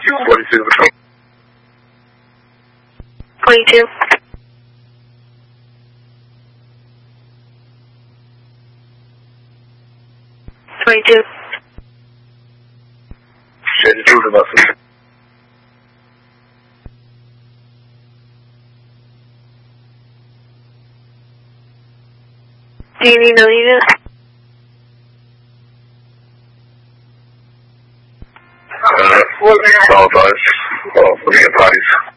42. 42. 22. 32出ます。 Do you need to leave it? Apologize for the advice.